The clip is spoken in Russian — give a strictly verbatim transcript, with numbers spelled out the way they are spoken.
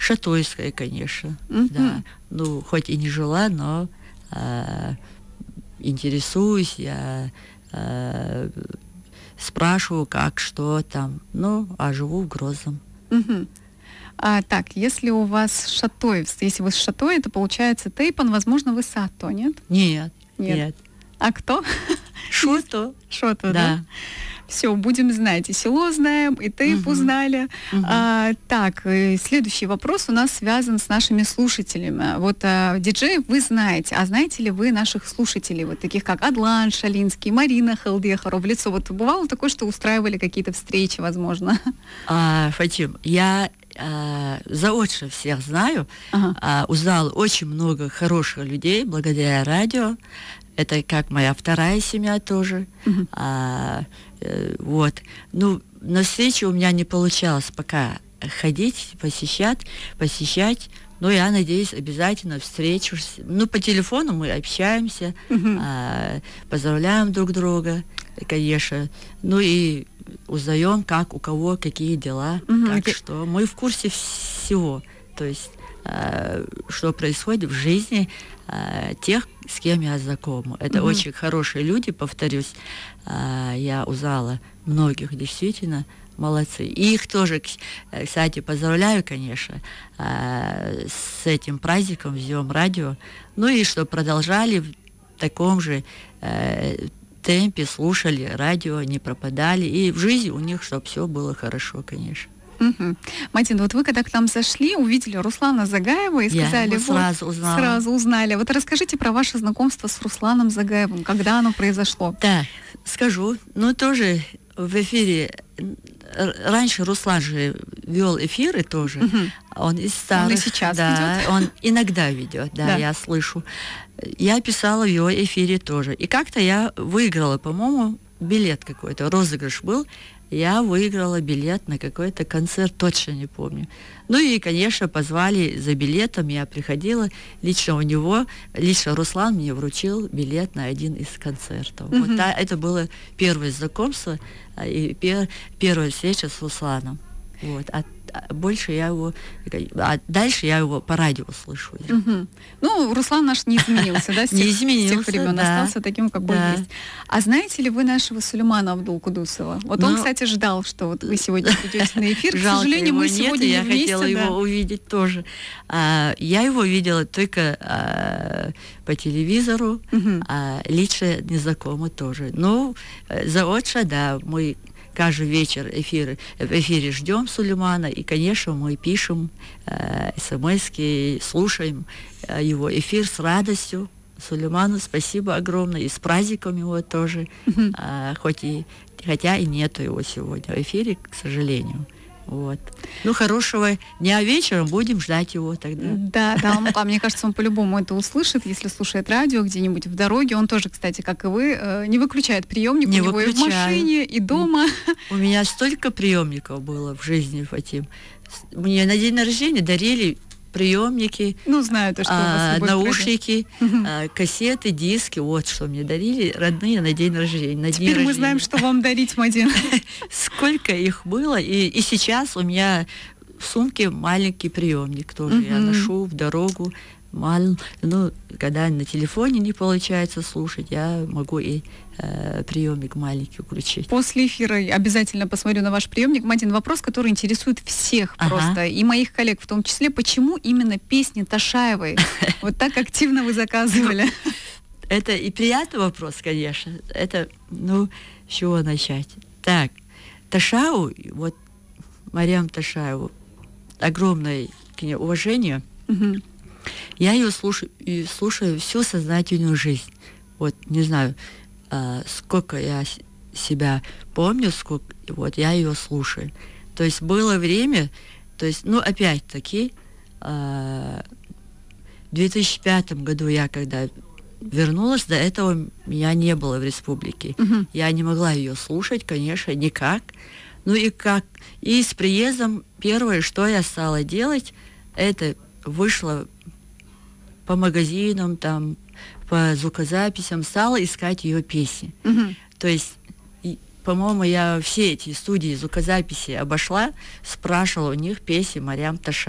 Шатойская, конечно, Мгм. да. Ну, хоть и не жила, но э, интересуюсь, я э, спрашиваю, как, что там. Ну, а живу в Грозном. Мгм. А, так, если у вас Шатой, если вы с Шатой, это получается Тейпан, возможно, вы Сато, нет? Нет, Нет. нет. А кто? Шото, Шото, да? да. Все, будем знать. И село знаем, и Тейпу Мгм. знали. Мгм. А, так, э, следующий вопрос у нас связан с нашими слушателями. Вот а, диджеев вы знаете, а знаете ли вы наших слушателей, вот таких как Адлан Шалинский, Марина Халдехаров в лицо? Вот бывало такое, что устраивали какие-то встречи, возможно? А, Фатим, я а, заочно всех знаю, Ага. а, узнала очень много хороших людей благодаря радио. Это как моя вторая семья тоже. Мгм. А, э, вот. Ну, на встречи у меня не получалось пока ходить, посещать, посещать. Но я надеюсь, обязательно встречусь. Ну, по телефону мы общаемся, Мгм. а, поздравляем друг друга, конечно. Ну и узнаем, как у кого какие дела, Мгм. как Окей. что. Мы в курсе всего. То есть, а, что происходит в жизни а, тех, с кем я знакома. Это Мгм. очень хорошие люди, повторюсь. А, я узнала многих, действительно, молодцы. И их тоже, к- кстати, поздравляю, конечно, а, с этим праздником, с Днем радио. Ну и что продолжали в таком же э, темпе, слушали радио, не пропадали. И в жизни у них, чтобы все было хорошо, конечно. Мгм. Матин, вот вы когда к нам зашли, увидели Руслана Загаева и Я сказали, его вот, сразу узнала. сразу узнали. Вот расскажите про ваше знакомство с Русланом Загаевым, когда оно произошло. Да, скажу. Ну, тоже в эфире. р- Раньше Руслан же вел эфиры тоже. Мгм. Он из старых. Он и сейчас да, ведет? он иногда ведет, да, Да. я слышу. Я писала в его эфире тоже. И как-то я выиграла, по-моему, билет какой-то, розыгрыш был. Я выиграла билет на какой-то концерт, точно не помню. Ну и, конечно, позвали за билетом, я приходила, лично у него, лично Руслан мне вручил билет на один из концертов. Мгм. Вот та- это было первое знакомство а, и пер- первая встреча с Русланом. Вот. А, а больше я его, а дальше я его по радио слышу. Мгм. Ну, Руслан наш не изменился, да, с Не тех, с изменился, тех времен, да. остался таким, какой Да. есть. А знаете ли вы нашего Сулеймана Абдулкудусова? Вот он, Ну, кстати, ждал, что вот вы сегодня придете на эфир. К Жалко, сожалению, его мы нет, сегодня и не я вместе. хотела да. его увидеть тоже. А, я его видела только а, по телевизору, Мгм. а лично незнакомо тоже. Ну, э, заочно, да, мы каждый вечер эфиры, в эфире ждем Сулеймана, и, конечно, мы пишем э, смс-ки, слушаем э, его эфир с радостью. Сулейману спасибо огромное, и с праздником его тоже, Мгм. а, хоть и, хотя и нету его сегодня в эфире, к сожалению. Вот. Ну, хорошего дня, вечером будем ждать его тогда. Да, да, он, а мне кажется, он по-любому это услышит, если слушает радио где-нибудь в дороге. Он тоже, кстати, как и вы, э, не выключает приемник, Не у него и в выключаю. машине, и дома. У меня столько приемников было в жизни, Фатим. С- Мне на день рождения дарили приемники, Ну, знаю то, что у вас а, любовь к радио. наушники, Мгм. а, кассеты, диски. Вот что мне дарили родные на день рождения. На день Теперь мы рождения. знаем, что вам дарить, Мадин. Сколько их было. И, и сейчас у меня в сумке маленький приемник тоже. Я Мгм. ношу в дорогу. Мал... Ну, когда на телефоне не получается слушать, я могу и э, приемник маленький включить. После эфира обязательно посмотрю на ваш приемник. Мадин, вопрос, который интересует всех Ага. просто, и моих коллег в том числе. Почему именно песни Ташаевой вот так активно вы заказывали? Это и приятный вопрос, конечно. Это, ну, с чего начать? Так, Ташау, вот Марьям Ташаеву, огромное к ней уважение. Мгм. Я ее слушаю, и слушаю всю сознательную жизнь. Вот, не знаю, а, сколько я с- себя помню, сколько, вот, я ее слушаю. То есть было время, то есть, ну, опять-таки, а, в две тысячи пятом году я, когда вернулась, до этого меня не было в республике. Мгм. Я не могла ее слушать, конечно, никак. Ну и как, и с приездом первое, что я стала делать, это вышла по магазинам, там, по звукозаписям, стала искать ее песни. Мгм. То есть, и, по-моему, я все эти студии звукозаписи обошла, спрашивала у них песни Марьям Ташаевой.